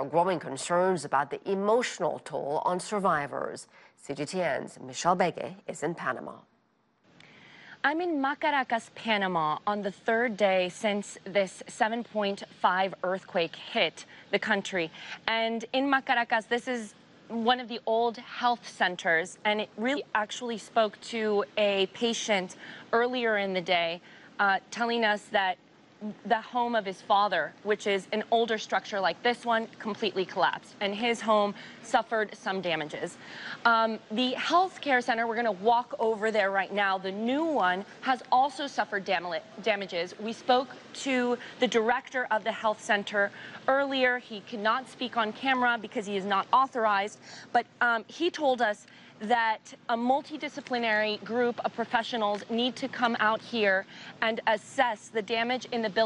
growing concerns about the emotional toll on survivors. CGTN's Michelle Begue is in Panama. I'm in Macaracas, Panama, on the third day since this 7.5 earthquake hit the country. And in Macaracas, this is one of the old health centers, and it really actually spoke to a patient earlier in the day, telling us that the home of his father, which is an older structure like this one, completely collapsed, and his home suffered some damages. The health care center, we're going to walk over there right now. The new one has also suffered damages. We spoke to the director of the health center earlier. He cannot speak on camera because he is not authorized, but he told us that a multidisciplinary group of professionals need to come out here and assess the damage in the building.